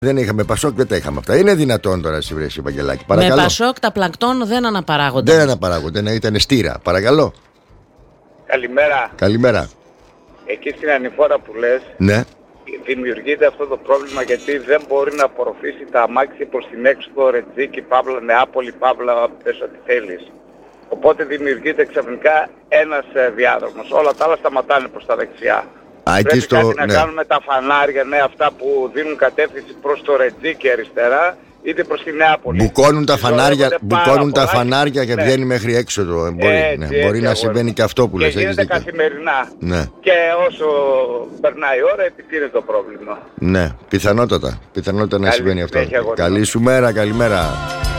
Δεν είχαμε Πασόκ, δεν τα είχαμε αυτά. Είναι δυνατόν τώρα, εσύ Βαγγελάκη? Παρακαλώ. Με Πασόκ τα πλακτών δεν αναπαράγονται. Δεν αναπαράγονται, ναι, ήταν στήρα. Παρακαλώ. Καλημέρα. Καλημέρα. Εκεί στην ανηφόρα που λες, Ναι. δημιουργείται αυτό το πρόβλημα γιατί δεν μπορεί να απορροφήσει τα αμάξια προς την έξοδο Ρετζίκη, Παύλα, Νεάπολη, Παύλα, πες ό,τι θέλεις. Οπότε δημιουργείται ξαφνικά ένας διάδρομος. Όλα τα άλλα σταματάνε προς τα δεξιά. Πρέπει κάτι να κάνουμε τα φανάρια, ναι, αυτά που δίνουν κατεύθυνση προς το Ρετζίκη αριστερά, είτε προς τη Νεάπολη. Μπουκώνουν τα φανάρια και βγαίνει μέχρι έξω. Μπορεί να συμβαίνει και αυτό που λες. Και γίνεται καθημερινά. Ναι. Και όσο περνάει η ώρα επικρίνεται το πρόβλημα. Ναι, πιθανότατα να συμβαίνει αυτό. Καλή σου μέρα, καλημέρα.